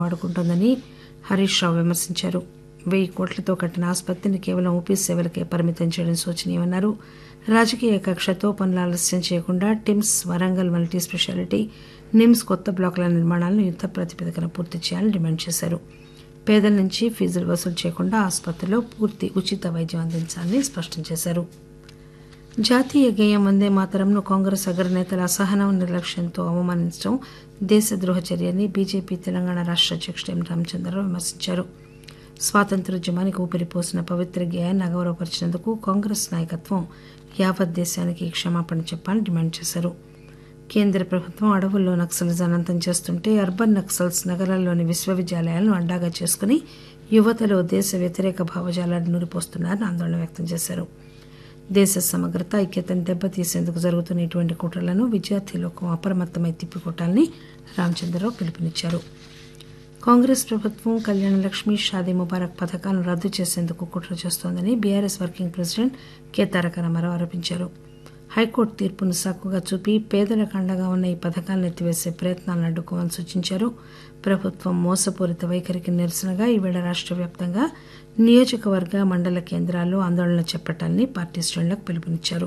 వాడుకుంటోందని హరీష్ రావు విమర్శించారు. 1000 కోట్లతో కట్టిన ఆసుపత్రిని కేవలం ఓపీ సేవలకే పరిమితం చేయడం శోచనీయమన్నారు. రాజకీయ కక్షతో పనులు ఆలస్యం చేయకుండా TIMS, Warangal multi speciality, NIMS కొత్త బ్లాకుల నిర్మాణాలను యుద్ద ప్రాతిపదికన పూర్తి చేయాలని డిమాండ్ చేశారు. పేదల నుంచి ఫీజులు వసూలు చేయకుండా ఆసుపత్రిలో పూర్తి ఉచిత వైద్యం అందించాలని స్పష్టం చేశారు. జాతీయ గేయం వందే మాతరంను కాంగ్రెస్ అగ్రనేతల అసహనం, నిర్లక్ష్యంతో అవమానించడం దేశద్రోహ చర్యని బీజేపీ తెలంగాణ రాష్ట్ర అధ్యక్షుడు ఎం రామచంద్రరావు విమర్శించారు. స్వాతంత్ర్యోద్యమానికి ఊపిరిపోసిన పవిత్ర గేయాన్ని అగౌరవపరిచినందుకు కాంగ్రెస్ నాయకత్వం యావత్ దేశానికి క్షమాపణ చెప్పాలని డిమాండ్ చేశారు. కేంద్ర ప్రభుత్వం అడవుల్లో నక్సలిజాన్ని అంతం చేస్తుంటే అర్బన్ నక్సల్స్ నగరాల్లోని విశ్వవిద్యాలయాలను అడ్డాగా చేసుకుని యువతలో దేశ వ్యతిరేక భావజాలాన్ని నూరిపోస్తున్నారని ఆందోళన వ్యక్తం చేశారు. దేశ సమగ్రత, ఐక్యతను దెబ్బతీసేందుకు జరుగుతున్న ఇటువంటి కుట్రలను విద్యార్థి లోకం అప్రమత్తమై తిప్పికొట్టాలని రామచంద్రరావు పిలుపునిచ్చారు. కాంగ్రెస్ ప్రభుత్వం కళ్యాణ లక్ష్మి, షాదీ ముబారక్ పథకాలను రద్దు చేసేందుకు కుట్ర చేస్తోందని బీఆర్ఎస్ వర్కింగ్ ప్రెసిడెంట్ కె తారక రామారావు ఆరోపించారు. హైకోర్టు తీర్పును సాకుగా చూపి పేదలకు అండగా ఉన్న ఈ పథకాలను ఎత్తివేసే ప్రయత్నాలను అడ్డుకోవాలని సూచించారు. ప్రభుత్వం మోసపూరిత వైఖరికి నిరసనగా ఈవేళ రాష్ట్ర వ్యాప్తంగా నియోజకవర్గ, మండల కేంద్రాల్లో ఆందోళన చేపట్టాలని పార్టీ శ్రేణులకు పిలుపునిచ్చారు.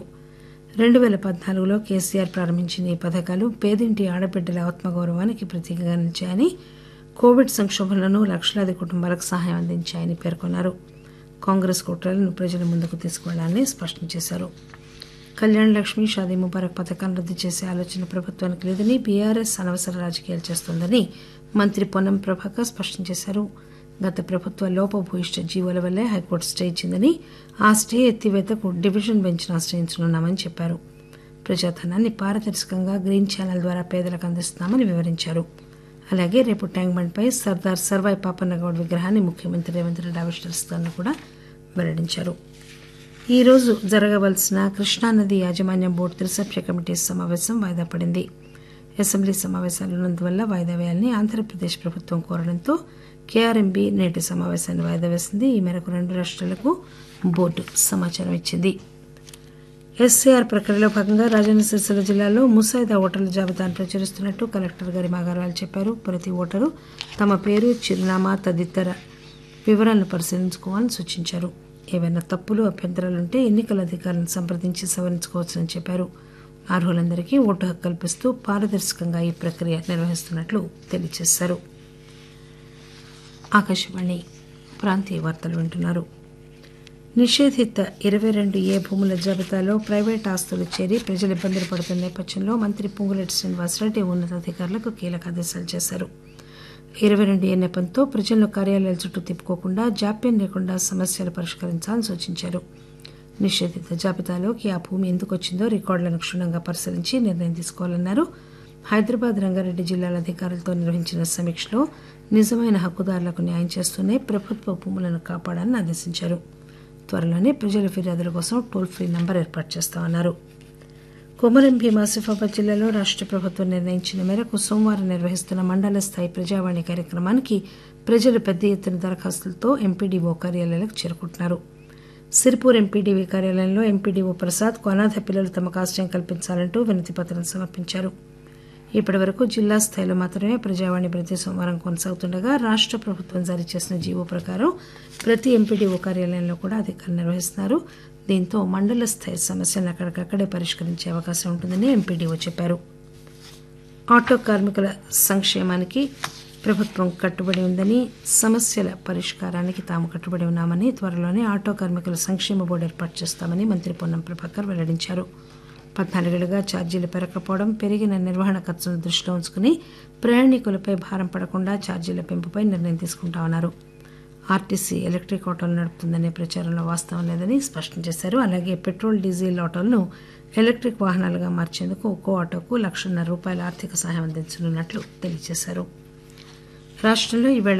2014లో కేసీఆర్ ప్రారంభించిన ఈ పథకాలు పేదింటి ఆడబిడ్డల ఆత్మగౌరవానికి ప్రతీకగా నిలిచాయని, కోవిడ్ సంక్షోభంలోనూ లక్షలాది కుటుంబాలకు సహాయం అందించాయని పేర్కొన్నారు. కాంగ్రెస్ కుట్రలను ప్రజల ముందుకు తీసుకువెళ్లాలని స్పష్టం చేశారు. కళ్యాణ లక్ష్మి, షాదీ ముబారక్ పథకాలను రద్దు చేసే ఆలోచన ప్రభుత్వానికి లేదని, బీఆర్ఎస్ అనవసర రాజకీయాలు చేస్తోందని మంత్రి పొన్నం ప్రభాకర్ స్పష్టం చేశారు. గత ప్రభుత్వ లోపభూయిష్ట జీవోల వల్లే హైకోర్టు స్టే ఇచ్చిందని, ఆ స్టే ఎత్తివేతకు డివిజన్ బెంచ్ను ఆశ్రయించనున్నామని చెప్పారు. ప్రజాధనాన్ని పారదర్శకంగా గ్రీన్ ఛానల్ ద్వారా పేదలకు అందిస్తున్నామని వివరించారు. అలాగే రేపు ట్యాంక్ బండ్పై సర్దార్ సర్వాయి పాపన్నగౌడ్ విగ్రహాన్ని ముఖ్యమంత్రి రేవంత్ రెడ్డి ఆవిష్కరిస్తారని కూడా వెల్లడించారు. ఈ రోజు జరగవలసిన కృష్ణానది యాజమాన్యం బోర్డు త్రిసభ్య కమిటీ సమావేశం వాయిదా పడింది. అసెంబ్లీ సమావేశాలు ఉన్నందువల్ల వాయిదా వేయాలని ఆంధ్రప్రదేశ్ ప్రభుత్వం కోరడంతో కేఆర్ఎంబీ నేటి సమావేశాన్ని వాయిదా వేసింది. ఈ మేరకు 2 రాష్ట్రాలకు బోర్డు సమాచారం ఇచ్చింది. ఎస్ఐఆర్ ప్రక్రియలో భాగంగా రాజన్న సిరిసిల్ల జిల్లాలో ముసాయిదా ఓటర్ల జాబితాను ప్రచురిస్తున్నట్టు కలెక్టర్ గరిమా అగర్వాల్ చెప్పారు. ప్రతి ఓటరు తమ పేరు, చిరునామా తదితర వివరాలను పరిశీలించుకోవాలని సూచించారు. ఏవైనా తప్పులు, అభ్యంతరాలుంటే ఎన్నికల అధికారులను సంప్రదించి సవరించుకోవచ్చని చెప్పారు. అర్హులందరికీ ఓటు హక్కు కల్పిస్తూ పారదర్శకంగా ఈ ప్రక్రియ నిర్వహిస్తున్నట్లు తెలియజేశారు. ఆకాశవాణి ప్రాంతీయ వార్తలు వింటున్నారు. నిషేధిత 22A భూముల జాబితాలో ప్రైవేట్ ఆస్తులు చేరి ప్రజలు ఇబ్బందులు పడుతున్న నేపథ్యంలో మంత్రి పొంగులేటి శ్రీనివాసరెడ్డి ఉన్నతాధికారులకు కీలక ఆదేశాలు చేశారు. 22A నెపంతో ప్రజలను కార్యాలయాల చుట్టూ తిప్పుకోకుండా జాప్యం లేకుండా సమస్యలు పరిష్కరించాలని సూచించారు. నిషేధిత జాబితాలోకి ఆ భూమి ఎందుకు వచ్చిందో రికార్డులను క్షుణ్ణంగా పరిశీలించి నిర్ణయం తీసుకోవాలన్నారు. హైదరాబాద్, రంగారెడ్డి జిల్లాల అధికారులతో నిర్వహించిన సమీక్షలో నిజమైన హక్కుదారులకు న్యాయం చేస్తూనే ప్రభుత్వ భూములను కాపాడాలని ఆదేశించారు. త్వరలోనే ప్రజల ఫిర్యాదుల కోసం టోల్ ఫ్రీ నంబర్ ఏర్పాటు చేస్తామన్నారు. కొమరం భీం ఆసిఫాబాద్ జిల్లాలో రాష్ట్ర ప్రభుత్వం నిర్ణయించిన మేరకు సోమవారం నిర్వహిస్తున్న మండల స్థాయి ప్రజావాణి కార్యక్రమానికి ప్రజలు పెద్ద ఎత్తున దరఖాస్తులతో ఎంపీడీఓ కార్యాలయాలకు చేరుకుంటున్నారు. సిరిపూర్ ఎంపీడీవీ కార్యాలయంలో ఎంపీడీఓ ప్రసాద్ అనాథ పిల్లలు తమకు ఆశ్రయం కల్పించాలంటూ వినతి పత్రం సమర్పించారు. ఇప్పటి వరకు జిల్లా స్థాయిలో మాత్రమే ప్రజావాణి ప్రతి సోమవారం కొనసాగుతుండగా రాష్ట్ర ప్రభుత్వం జారీ చేసిన జీవో ప్రకారం ప్రతి ఎంపీడీఓ కార్యాలయంలో కూడా అధికారులు నిర్వహిస్తున్నారు. దీంతో మండల స్థాయి సమస్యలను అక్కడికక్కడే పరిష్కరించే అవకాశం ఉంటుందని ఎంపీడీఓ చెప్పారు. ఆటో కార్మికుల సంక్షేమానికి ప్రభుత్వం కట్టుబడి ఉందని, సమస్యల పరిష్కారానికి తాము కట్టుబడి ఉన్నామని, త్వరలోనే ఆటో కార్మికుల సంక్షేమ బోర్డు ఏర్పాటు చేస్తామని మంత్రి పొన్నం ప్రభాకర్ వెల్లడించారు. 14 ఏళ్లుగా ఛార్జీలు పెరగకపోవడం, పెరిగిన నిర్వహణ ఖర్చులను దృష్టిలో ఉంచుకుని ప్రయాణికులపై భారం పడకుండా ఛార్జీల పెంపుపై నిర్ణయం తీసుకుంటామన్నారు. ఆర్టీసీ ఎలక్ట్రిక్ ఆటోలు నడుపుతుందనే ప్రచారంలో వాస్తవం లేదని స్పష్టం చేశారు. అలాగే పెట్రోల్, డీజిల్ ఆటోలను ఎలక్ట్రిక్ వాహనాలుగా మార్చేందుకు ఒక్కో ఆటోకు ₹1,50,00,000 ఆర్థిక సహాయం అందించనున్నట్లు తెలియజేశారు. రాష్ట్రంలో ఈవేళ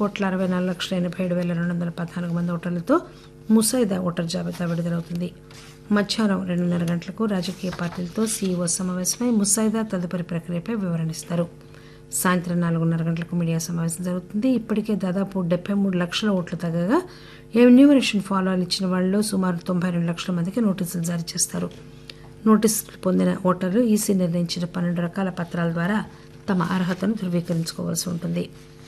2,64,87,214 మంది ఓటర్లతో ముసాయిదా ఓటర్ జాబితా విడుదలవుతుంది. మధ్యాహ్నం 2:30 గంటలకు రాజకీయ పార్టీలతో సీఈఓ సమావేశమై ముసాయిదా తదుపరి ప్రక్రియపై వివరణిస్తారు. సాయంత్రం 4:30 గంటలకు మీడియా సమావేశం జరుగుతుంది. ఇప్పటికే దాదాపు 73 లక్షల ఓట్లు తగ్గగా ఎన్యూమరేషన్ ఫాలోలు ఇచ్చిన వాళ్లలో సుమారు 92 లక్షల మందికి నోటీసులు జారీ చేస్తారు. నోటీసులు పొందిన ఓటర్లు ఈసీ నిర్ణయించిన 12 రకాల పత్రాల ద్వారా తమ అర్హతను ధృవీకరించుకోవాల్సి ఉంటుంది.